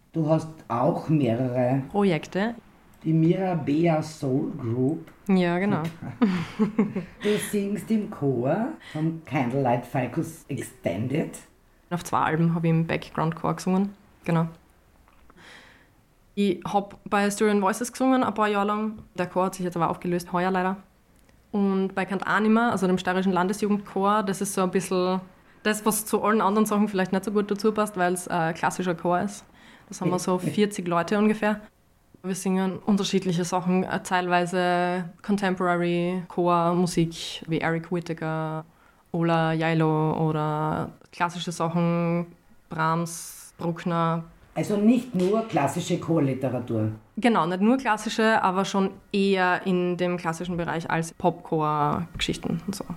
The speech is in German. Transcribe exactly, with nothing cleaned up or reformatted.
Du hast auch mehrere. Projekte. Die Mirabea Soul Group. Ja, genau. Du singst im Chor vom Candlelight Ficus Extended. Auf zwei Alben habe ich im Background-Chor gesungen. Genau. Ich habe bei Styrian Voices gesungen, ein paar Jahre lang. Der Chor hat sich jetzt aber aufgelöst, heuer leider. Und bei Kant Anima, also dem steirischen Landesjugendchor, das ist so ein bisschen das, was zu allen anderen Sachen vielleicht nicht so gut dazu passt, weil es ein klassischer Chor ist. Das haben wir so vierzig Leute ungefähr. Wir singen unterschiedliche Sachen, teilweise Contemporary Chor, Musik wie Eric Whittaker, Ola Jailo oder klassische Sachen, Brahms, Bruckner. Also nicht nur klassische Chorliteratur. Genau, nicht nur klassische, aber schon eher in dem klassischen Bereich als Popchor-Geschichten und so.